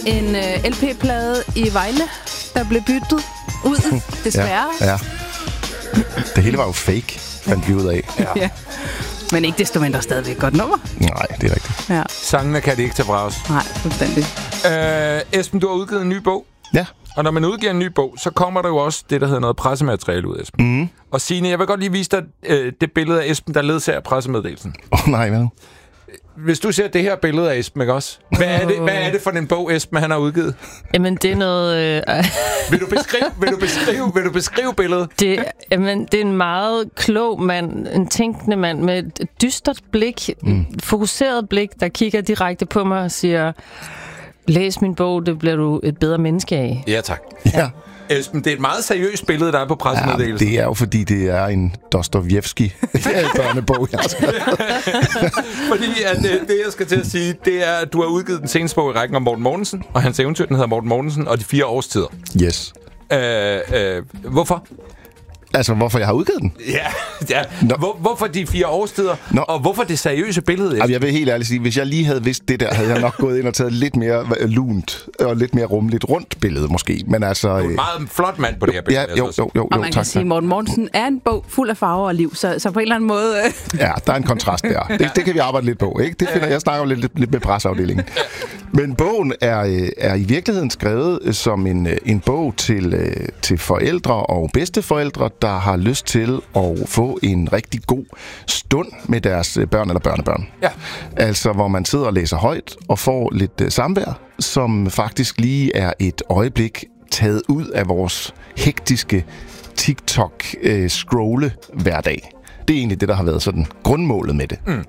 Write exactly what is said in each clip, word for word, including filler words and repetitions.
en uh, L P-plade i Vejle, der blev byttet ud, desværre. Ja, ja. Det hele var jo fake, fandt vi ud af. Ja. Ja. Men ikke desto mindre stadigvæk et godt nummer. Nej, det er rigtigt. Ja. Sangene kan det ikke tage fra os. Nej, fuldstændig. Øh, Esben, du har udgivet en ny bog. Ja. Og når man udgiver en ny bog, så kommer der jo også det, der hedder noget pressemateriale ud, Esben. Mm. Og Signe, jeg vil godt lige vise dig øh, det billede af Esben, der ledsager pressemeddelelsen. Åh oh, nej, hvad? Hvis du ser det her billede af Esben, ikke også? Hvad er det, hvad er det for en bog, Esben, han har udgivet? Jamen, det er noget... Øh, vil, du beskrive, vil, du beskrive, vil du beskrive billedet? Det, jamen, det er en meget klog mand, en tænkende mand med et dystert blik, mm. fokuseret blik, der kigger direkte på mig og siger, læs min bog, det bliver du et bedre menneske af. Ja, tak. Ja. Esben, det er et meget seriøst billede, der er på pressemeddelelsen. Ja, det er jo fordi, det er en Dostojevskij-børnebog, jeg har skrevet. Fordi at det, det, jeg skal til at sige, det er, at du har udgivet den seneste bog i rækken om Morten Mortensen, og hans eventyr, den hedder Morten Mortensen og de fire årstider. Yes. Øh, øh, hvorfor? Altså, hvorfor jeg har udgivet den? Ja, ja. Hvor, hvorfor de fire årstider? Nå. Og hvorfor det seriøse billede? Jamen, jeg vil helt ærligt sige, hvis jeg lige havde vidst det der, havde jeg nok gået ind og taget lidt mere lunt og lidt mere rummeligt rundt billede, måske. Men altså... Du er en meget flot mand på det her billede. Ja, jo, jo, jo, og man jo, kan sige, at Morten Mortensen er en bog fuld af farver og liv, så, så på en eller anden måde... Ja, der er en kontrast der. Det, det kan vi arbejde lidt på, ikke? Det finder, jeg snakker lidt, lidt med presseafdelingen. Men bogen er, er i virkeligheden skrevet som en, en bog til, til forældre og bedsteforældre, der har lyst til at få en rigtig god stund med deres børn eller børnebørn. Ja. Altså, hvor man sidder og læser højt og får lidt samvær, som faktisk lige er et øjeblik taget ud af vores hektiske TikTok-scrolle hverdag. Det er egentlig det, der har været sådan grundmålet med det. Mm.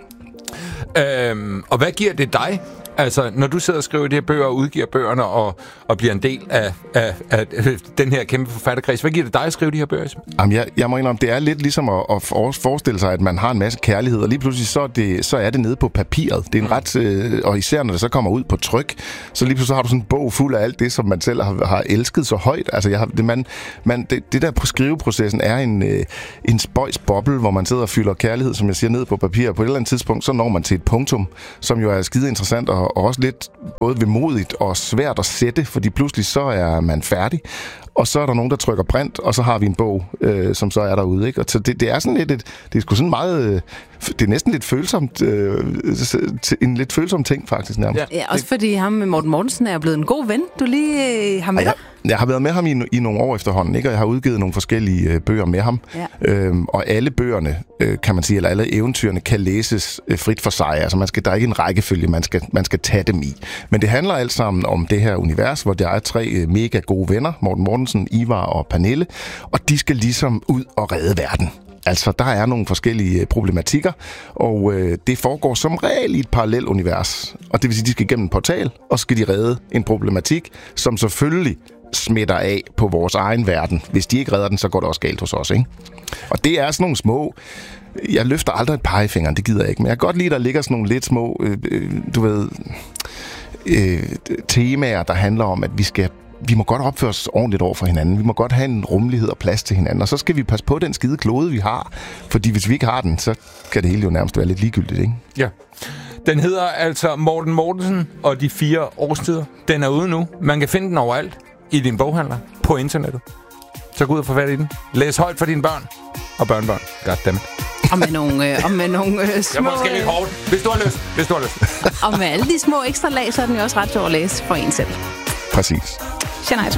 Øhm, og hvad giver det dig? Altså, når du sidder og skriver de her bøger og udgiver bøgerne og, og bliver en del af, af, af den her kæmpe forfatterkreds, hvad giver det dig at skrive de her bøger? Jamen, jeg, jeg må indrømme, det er lidt ligesom at, at forestille sig, at man har en masse kærlighed, og lige pludselig så er det, så er det nede på papiret. Det er en ret, øh, og især når det så kommer ud på tryk, så lige pludselig så har du sådan en bog fuld af alt det, som man selv har, har elsket så højt. Altså, jeg har, det, man, man, det, det der på skriveprocessen er en, øh, en spøjs boble, hvor man sidder og fylder kærlighed, som jeg siger, ned på papir. På et eller andet tidspunkt, så når man til et punktum, som jo er skide interessant og og også lidt både vemodigt og svært at sætte, fordi pludselig så er man færdig, og så er der nogen, der trykker print, og så har vi en bog, øh, som så er derude, ikke? Og så det, det er sådan lidt, et, det er sgu sådan meget, øh, det er næsten lidt følsomt, øh, en lidt følsom ting faktisk nærmest. Ja, ja også fordi ham med Morten Mortensen er blevet en god ven, du lige øh, har med ja, jeg, jeg har været med ham i, i nogle år efterhånden, ikke? Og jeg har udgivet nogle forskellige øh, bøger med ham, ja. øhm, og alle bøgerne, øh, kan man sige, eller alle eventyrene kan læses øh, frit for sig, altså man skal, der er ikke en rækkefølge, man skal, man skal tage dem i. Men det handler alt sammen om det her univers, hvor der er tre øh, mega gode venner, Morten Mortensen, Ivar og Pernille, og de skal ligesom ud og redde verden. Altså, der er nogle forskellige problematikker, og øh, det foregår som regel i et parallelt univers. Og det vil sige, at de skal igennem en portal, og skal de redde en problematik, som selvfølgelig smitter af på vores egen verden. Hvis de ikke redder den, så går det også galt hos os, ikke? Og det er sådan nogle små... Jeg løfter aldrig et pegefinger, det gider jeg ikke, men jeg kan godt lide, at der ligger sådan nogle lidt små, øh, øh, du ved, øh, temaer, der handler om, at vi skal Vi må godt opføre os ordentligt over for hinanden. Vi må godt have en rummelighed og plads til hinanden. Og så skal vi passe på den skide klode, vi har. Fordi hvis vi ikke har den, så kan det hele jo nærmest være lidt ligegyldigt, ikke? Ja. Den hedder altså Morten Mortensen og de fire årstider. Den er ude nu. Man kan finde den overalt i din boghandler på internettet. Så gå ud og få fat i den. Læs højt for dine børn og børnebørn. Goddammit. Og med nogle, øh, og med nogle øh, små... Jeg må måske lidt hårdt, hvis du har lyst. Hvis du har lyst. Og med alle de små ekstra lag, så er den jo også ret sjov at læse for en selv. Præcis. Tjena.